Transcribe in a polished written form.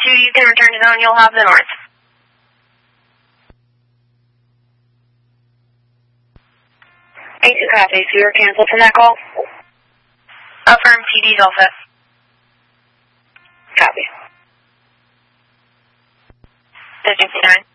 you can return to zone. You'll have the north. Thanks for copy. So you were canceled from that call? Affirm, TD's all set. Copy. 59.